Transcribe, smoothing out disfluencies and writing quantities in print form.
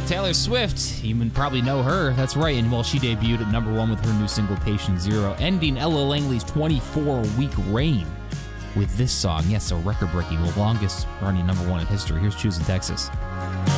Taylor Swift, you probably know her. That's right. And well, she debuted at #1 with her new single Patient Zero, ending Ella Langley's 24-week reign with this song. Yes, a record-breaking, the longest running #1 in history. Here's Choosing Texas.